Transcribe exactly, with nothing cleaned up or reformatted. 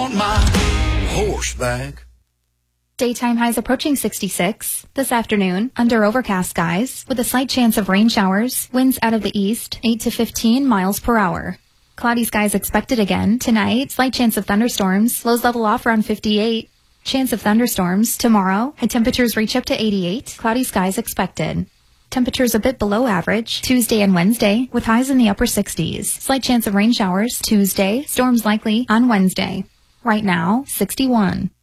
on my horseback. Daytime highs approaching sixty-six. This afternoon, under overcast skies, with a slight chance of rain showers, winds out of the east, eight to fifteen miles per hour. Cloudy skies expected again. Tonight, slight chance of thunderstorms. Lows level off around fifty-eight. Chance of thunderstorms. Tomorrow, high temperatures reach up to eighty-eight. Cloudy skies expected. Temperatures a bit below average Tuesday and Wednesday, with highs in the upper sixties. Slight chance of rain showers Tuesday. Storms likely on Wednesday. Right now, sixty-one.